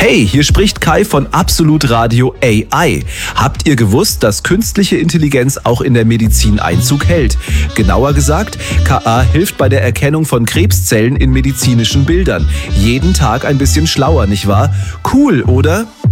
Hey, hier spricht Kai von Absolut Radio AI. Habt ihr gewusst, dass künstliche Intelligenz auch in der Medizin Einzug hält? Genauer gesagt, KA hilft bei der Erkennung von Krebszellen in medizinischen Bildern. Jeden Tag ein bisschen schlauer, nicht wahr? Cool, oder?